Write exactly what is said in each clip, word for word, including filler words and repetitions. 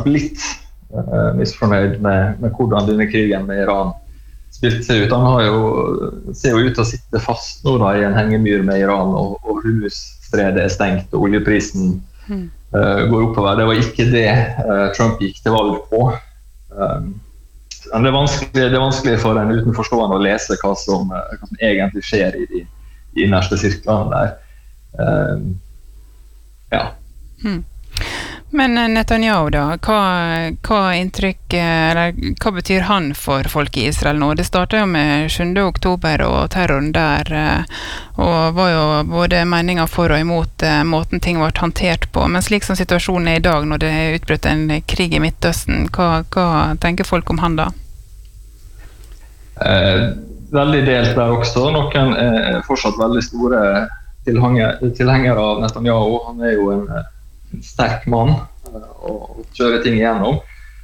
nok litt uh, misfornøyd med, med hvordan denne krigen med Iran spilte seg ut. Han har jo, ser jo ut til å sitte fast nå da, i en hengemyr med Iran, og, og Hormuz-stredet er stengt, og oljeprisen mm. uh, går oppover. Det var ikke det uh, Trump gikk til valg på. Um, det, er vanskelig, det er vanskelig for en utenforstående å lese hva som, hva som egentlig skjer i de, de innerste sirklene der. Um, ja. Hmm. Men Netanyahu da, hva, hva inntrykk, eller hva betyr han for folk i Israel nå? Det startet jo med sjuende oktober og terroren der, og var jo både meninger for og imot måten ting ble håndtert på. Men slik som situasjonen er i dag, når det er utbrutt en krig i Midtøsten, hva, hva tenker folk om han da? Eh, veldig delt der også. Noen er fortsatt veldig store tilhengere tilhenger av Netanyahu. Han er jo en en sterk mann og kjøre ting igjennom.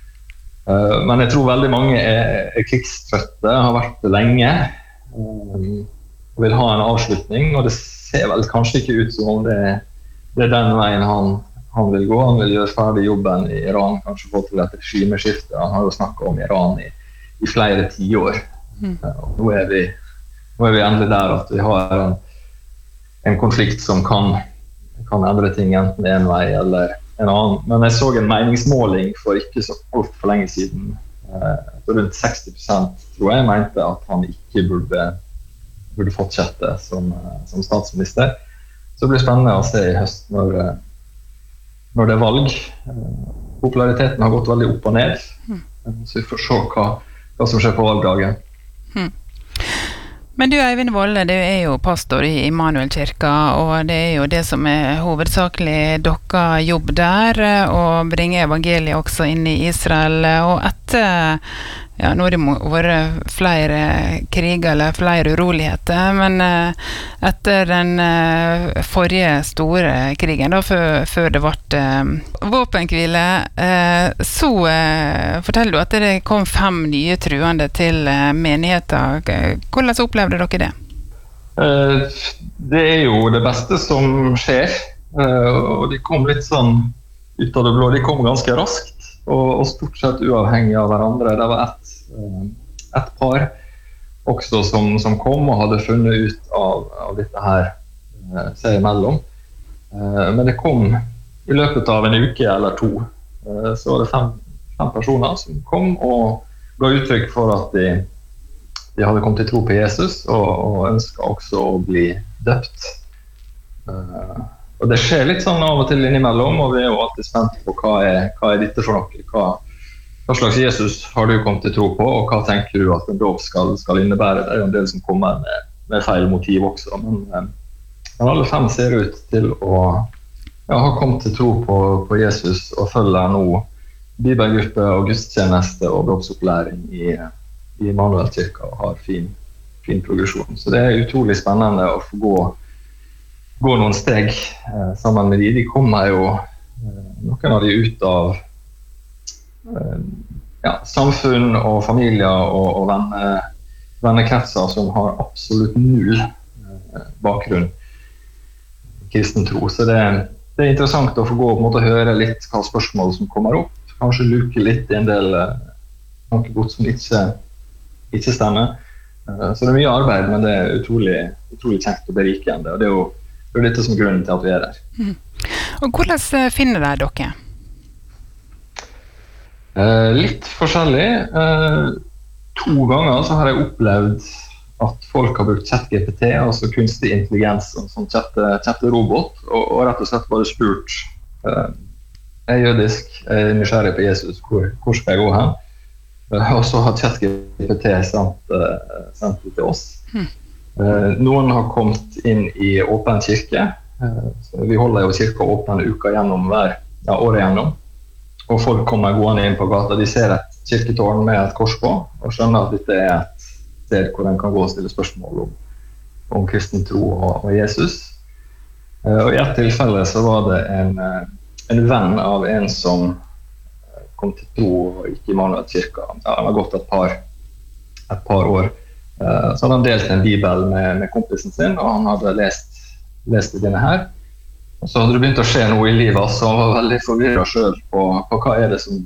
Men jeg tror veldig mange er, er krigstrøtte, har vært det lenge og vil ha en avslutning, og det ser vel kanskje ikke ut som om det, det er den veien han, han vil gå. Han vil gjøre ferdig jobben i Iran, kanskje få til et regimeskifte. Han har jo snakket om Iran i, i flere tiår. Mm. Nå, er vi, nå er vi endelig der at vi har en, en konflikt som kan kan endre ting enten en vei eller en annen. Men jeg så en meningsmåling for ikke så alt for lenge siden. Eh, rundt seksti prosent tror jeg mente at han ikke burde, burde fortsette som, som statsminister. Så det blir spennende å se i høst når, når det er valg. Eh, populariteten har gått veldig opp og ned. Så vi får se hva, hva som skjer på valgdagen. Hmm. Men du, Eivind Volle, du er jo pastor i Immanuelkirka, og det er jo det som er hovedsakelig deres jobb der, å bringe evangeliet også inn i Israel. Og etter, ja, nå har det vært flere kriger eller flere uroligheter, men etter den forrige store krigen, da, før, før det ble våpenhvile, så forteller du at det kom fem nye truende til menigheter. Hvordan opplevde dere det? Det er jo det beste som skjer, og de kom litt sånn ut av det blå. De kom ganske raskt, og stort sett uavhengig av hverandre. Det var ett et par også som, som kom og hadde funnet ut av, av dette her seg imellom. Men det kom i løpet av en uke eller to. Så var det fem, fem personer som kom og ga uttrykk for at de, de hadde kommet til tro på Jesus og, og ønsket også å bli døpt. Og det skjer litt sånn av og til innimellom, og vi er jo alltid spent på hva er, hva er dette for noe. Hva, hva slags Jesus har du kommet til tro på, og hva tenker du at en dåp skal, skal innebære? Det er jo en del som kommer med, med feil motiv også, men, men alle fem ser ut til å ja, ha kommet til tro på, på Jesus og følger nå bibelgruppe og gudstjeneste og dåpsopplæring i, i Immanuelkirka og har fin, fin progresjon. Så det er utrolig spennende å få gå, gå noen steg eh, sammen med de. De kommer jo, eh, noen av de ut av ja, samfunn og familier og, og venne, vennekretser som har absolutt null eh, bakgrunn kristen tro. Så det, det er interessant å få gå og på en måte høre litt hva spørsmål som kommer opp. Kanskje luke litt i en del eh, tankegods som ikke, ikke stemmer. Eh, så det er mye arbeid, men det er utrolig, utrolig kjekt og berikende. Og det er jo det er dette som er grunnen til at vi er der. Mm. Og hvordan finner dere dere? Uh, litt forskjellig. Uh, to ganger så har jeg opplevd at folk har brukt ChatGPT, altså kunstig intelligens som, som chatterobot, og, og rett og slett bare spurt uh, jeg er jødisk, jeg er nysgjerrig på Jesus, hvor, hvor skal jeg gå hen? Uh, og så har ChatGPT sendt, uh, sendt det til oss. Hmm. Uh, noen har kommet inn i åpen kirke. Uh, så vi holder jo kirka åpen uka gjennom hver ja, året gjennom. Og folk kommer gående inn på gata, de ser et kirketårn med et kors på, og skjønner at dette er et sted hvor de kan gå og stille spørsmål om, om kristen tro og, og Jesus. Og i et tilfelle så var det en, en venn av en som kom til tro og gikk i Immanuelkirka. Ja, han har gått et par, et par år. Så hadde han delt en bibel med, med kompisen sin, og han hadde lest, lest denne her. Og så hadde det begynt å skje noe i livet, så han var veldig forvirret selv på, på hva er det som,